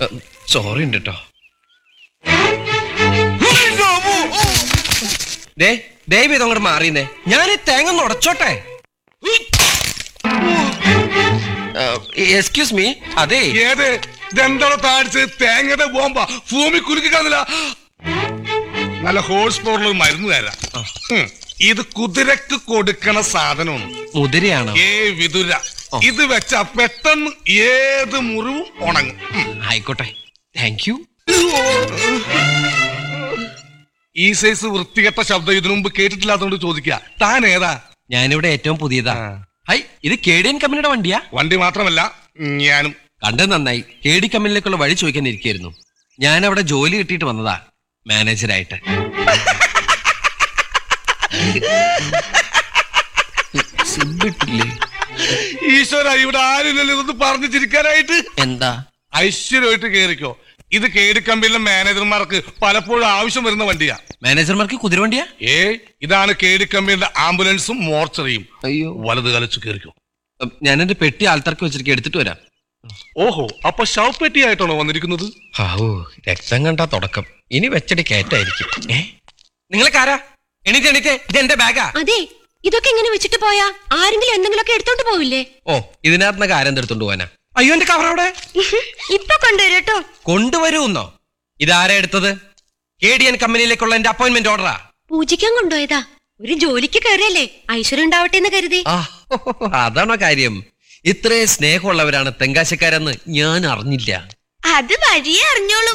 Sorry ഉണ്ട് കേട്ടോ. ദയവ് ഇതങ്ങോട്ട് മാറിയെന്നേ, ഞാൻ ഈ തേങ്ങ ഉടച്ചോട്ടെ. Excuse me. അതെ ഏത് ഇതെന്താണോ താഴ്ച തേങ്ങയുടെ ബോംബ ഭൂമി കുലുക്കിക്കാന്നില്ല. നല്ല ഹോഴ്സ് പവറിൽ മരുന്ന് തരാം. ഇത് കുതിരക്ക് കൊടുക്കണ സാധനമാണ്. മുതിരയാണോ? വിതുര. ഇത് വെച്ച പെട്ടെന്ന് ഏത് മുറിവും ഉണങ്ങും. ആയിക്കോട്ടെ, താങ്ക് യു. ഈ സൈസ് വൃത്തികെട്ട ശബ്ദം ഇതിനു മുമ്പ് കേട്ടിട്ടില്ലാത്തോണ്ട് ചോദിക്കുക, താൻ ഏതാ? ഞാനിവിടെ ഏറ്റവും പുതിയതാ. ഹൈ, ഇത് KDN കമ്പനിയുടെ വണ്ടിയാ? വണ്ടി മാത്രമല്ല ഞാനും. കണ്ടത് നന്നായി. KD കമ്പനിയിലേക്കുള്ള വഴി ചോദിക്കാൻ ഇരിക്കായിരുന്നു. ഞാൻ അവിടെ ജോലി കിട്ടിയിട്ട് വന്നതാ, മാനേജരായിട്ട്. ഈശ്വര, ഇവിടെ ആരുമില്ലല്ലോ ഇതൊന്ന് പറഞ്ഞു ചിരിക്കാനായിട്ട്. എന്താ? ഐശ്വര്യമായിട്ട് കേറിക്കോ. ഇത് KD കമ്പനിയിലെ മാനേജർമാർക്ക് പലപ്പോഴും ആവശ്യം വരുന്ന വണ്ടിയാ. മാനേജർമാർക്ക് കുതിരവണ്ടിയാ? ഇതാണ് KD കമ്പനിയുടെ ആംബുലൻസും മോർച്ചറിയും. അയ്യോ, വലത് കാലച്ചു കേറിക്കോ. ഞാൻ എന്റെ പെട്ടി ആൾത്തർക്ക് വെച്ചിട്ട് എടുത്തിട്ട് വരാം. ഓഹോ, അപ്പൊ ശവപ്പെട്ടി ആയിട്ടാണോ വന്നിരിക്കുന്നത്? രക്തം കണ്ടാ തുടക്കം, ഇനി വെച്ചടി കയറ്റായിരിക്കും. നിങ്ങളെ കാരാ? എണീറ്റ് എണീറ്റ്, ഇത് എന്റെ ബാഗാ. അതെ, ഇതൊക്കെ ഇങ്ങനെ വെച്ചിട്ട് പോയാ ആരെങ്കിലും എന്തെങ്കിലുമൊക്കെ എടുത്തോണ്ട് പോവില്ലേ? ഓ, ഇതിനകത്ത് ആരെന്ത് എടുത്തോണ്ട് പോവാനാ? അയ്യോ, എന്റെ കവർ അവിടെ. ഇപ്പൊ കൊണ്ടുവരട്ടോ. കൊണ്ടുവരൂന്നോ? ഇതാരാ എടുത്തത്? KDN കമ്പനിയിലേക്കുള്ള എന്റെ അപ്പോയിന്റ്മെന്റ് ഓർഡറാ. പൂജിക്കാൻ കൊണ്ടുപോയതാ. ഒരു ജോലിക്ക് കയറിയല്ലേ, ഐശ്വര്യം ഉണ്ടാവട്ടെ എന്ന് കരുതി. അതാണോ കാര്യം? ഇത്രയും സ്നേഹമുള്ളവരാണ് തെങ്കാശക്കാരെന്ന് ഞാൻ അറിഞ്ഞില്ല. അത് വഴിയേ അറിഞ്ഞോളൂ.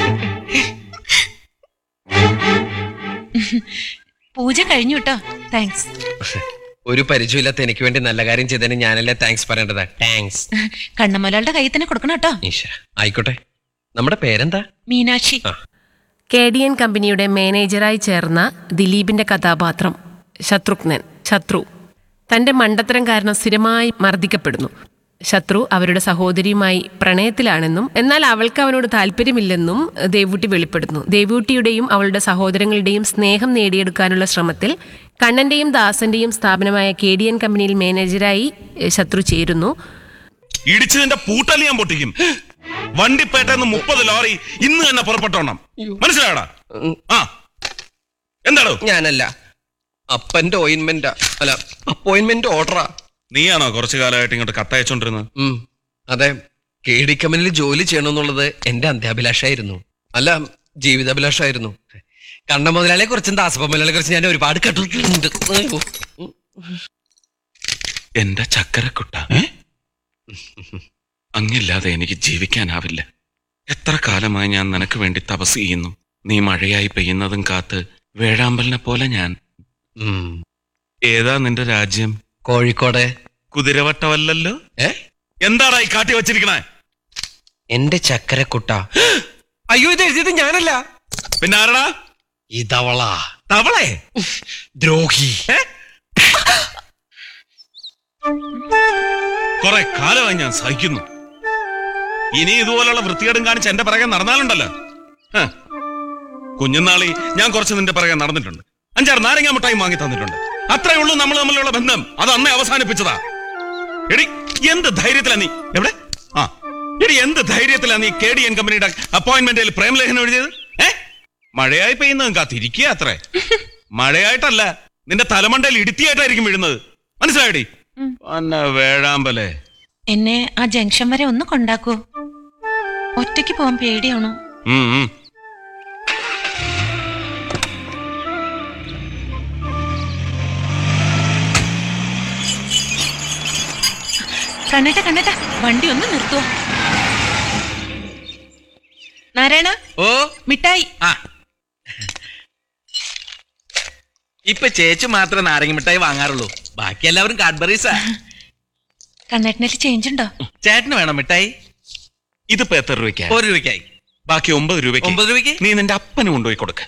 പൂജ കഴിഞ്ഞു കേട്ടോ. താങ്ക്സ്. ഒരു പരിചയമില്ലാത്ത എനിക്ക് വേണ്ടി നല്ല കാര്യം ചെയ്തതിന് ഞാനല്ലേ താങ്ക്സ് പറയേണ്ടതാ. താങ്ക്സ്. കണ്ണമ്മലാളുടെ കയ്യിൽ തന്നെ കൊടുക്കണം കേട്ടോ. ആയിക്കോട്ടെ. നമ്മുടെ പേരെന്താ? മീനാക്ഷി. KDN കമ്പനിയുടെ മാനേജറായി ചേർന്ന ദിലീപിന്റെ കഥാപാത്രം ശത്രുഘ്നൻ. ശത്രു തന്റെ മണ്ടത്തരം കാരണം സ്ഥിരമായി മർദ്ദിക്കപ്പെടുന്നു. ശത്രു അവരുടെ സഹോദരിയുമായി പ്രണയത്തിലാണെന്നും എന്നാൽ അവൾക്ക് അവനോട് താല്പര്യമില്ലെന്നും ദേവൂട്ടി വെളിപ്പെടുന്നു. ദേവൂട്ടിയുടെയും അവളുടെ സഹോദരങ്ങളുടെയും സ്നേഹം നേടിയെടുക്കാനുള്ള ശ്രമത്തിൽ കണ്ണന്റെയും ദാസന്റെയും സ്ഥാപനമായ KDN കമ്പനിയിൽ മാനേജരായി ശത്രു ചേരുന്നു. ഇടിച്ചതിന്റെ പൂട്ടല് ഞാൻ പൊട്ടിക്കും. വണ്ടിപ്പേട്ടെന്ന് 30 ലോറി ഇന്ന് തന്നെ പുറപ്പെട്ടോണം. മനസ്സിലായടാ? എന്താടോ? ഞാനല്ല, അപ്പന്റെ ഓയിൻമെന്റാ. അല്ല, അപ്പോയിന്റ്മെന്റ് ഓർഡറാ. നീയാണോ കുറച്ചു കാലമായിട്ട് ഇങ്ങോട്ട് കത്തയച്ചോണ്ടിരുന്നത്? അതെ, KD കമ്പനിയിൽ ജോലി ചെയ്യണമെന്നുള്ളത് എന്റെ അന്ത്യാഭിലാഷായിരുന്നു. അല്ല, ജീവിതാഭിലാഷായിരുന്നു. കണ്ണ മുതലാളിയെ കുറിച്ചും ദാസപ്പ മുതലാളിയെ കുറിച്ച് ഞാൻ ഒരുപാട് കേട്ടിട്ടുണ്ട്. എന്റെ ചക്കരക്കുട്ട, അങ്ങില്ലാതെ എനിക്ക് ജീവിക്കാനാവില്ല. എത്ര കാലമായി ഞാൻ നിനക്ക് വേണ്ടി തപസ് ചെയ്യുന്നു. നീ മഴയായി പെയ്യുന്നതും കാത്ത് വേഴാമ്പലിനെ പോലെ ഞാൻ. ഏതാ നിന്റെ രാജ്യം? കോഴിക്കോട്. കുതിരവട്ടമല്ലല്ലോ. എന്താടാ ഈ കാട്ടി വച്ചിരിക്കണേ? എന്റെ ചക്കരക്കുട്ട. അയ്യോ, ഇത് എഴുതിയത് ഞാനല്ല. പിന്നെ ആരടാ? ഇതവളാ. തവളെ? ദ്രോഹി. കുറെ കാലമായി ഞാൻ സഹിക്കുന്നു. ഇനി ഇതുപോലുള്ള വൃത്തികേടും കാണിച്ച് എന്റെ പിറകെ നടന്നാലുണ്ടല്ലോ. കുഞ്ഞുനാളി ഞാൻ കുറച്ച് നിന്റെ പിറകെ നടന്നിട്ടുണ്ട്. 5-6 നാരങ്ങ മിഠായി വാങ്ങി തന്നിട്ടുണ്ട്. അത്രേ ഉള്ളൂ നമ്മൾ തമ്മിലുള്ള ബന്ധം. അത് അന്നേ അവസാനിപ്പിച്ചതാ. എടി, എന്ത് ധൈര്യത്തിലാ നീ? എവിടെ? എടി, എന്ത് ധൈര്യത്തിലാ നീ KDN കമ്പനിയുടെ അപ്പോയിന്റ്മെന്റിൽ പ്രേമലേഖനം എഴുതിയത്? മഴയായി പെയ്യുന്നതും കാത്തിരിക്കുക അത്രേ. മഴയായിട്ടല്ല, നിന്റെ തലമണ്ടയിൽ ഇടുത്തിയായിട്ടായിരിക്കും വീഴുന്നത്. മനസ്സിലായടി? വേഴാമ്പലേ, എന്നെ ആ ജംഗ്ഷൻ വരെ ഒന്ന് കൊണ്ടാക്കൂ. ഒറ്റയ്ക്ക് പോവാൻ പേടിയാണോ? കണ്ണേട്ട വണ്ടി ഒന്ന് നിർത്തുവോ? നാരായണ, മിഠായി. ഇപ്പൊ ചേച്ചി മാത്രമേ നാരങ്ങ മിഠായി വാങ്ങാറുള്ളൂ. ബാക്കി എല്ലാവരും കാഡ്ബറീസാ. കണ്ണേട്ടനിൽ ചേഞ്ച് ഉണ്ടോ? ചേട്ടന് വേണം മിഠായി? ഇതിപ്പോ എത്ര രൂപയ്ക്കായി? 1 രൂപയ്ക്കായി. ബാക്കി 9 രൂപയ്ക്ക്. 9 രൂപയ്ക്ക് നീ നിന്റെ അപ്പന് കൊണ്ടുപോയി കൊടുക്ക.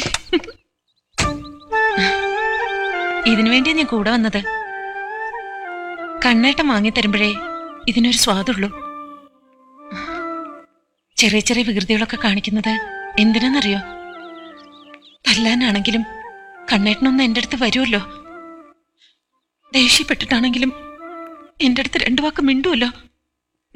ഇതിനു വേണ്ടിയാ ഞാൻ കൂടെ വന്നത്. കണ്ണേട്ടം വാങ്ങി തരുമ്പോഴേ ഇതിനൊരു സ്വാദുള്ളൂ. ചെറിയ ചെറിയ വികൃതികളൊക്കെ കാണിക്കുന്നത് എന്തിനാന്നറിയോ? തല്ലാനാണെങ്കിലും കണ്ണേട്ടനൊന്ന് എന്റെ അടുത്ത് വരുമല്ലോ. ദേഷ്യപ്പെട്ടിട്ടാണെങ്കിലും എന്റെ അടുത്ത് 2 വാക്ക് മിണ്ടുമല്ലോ.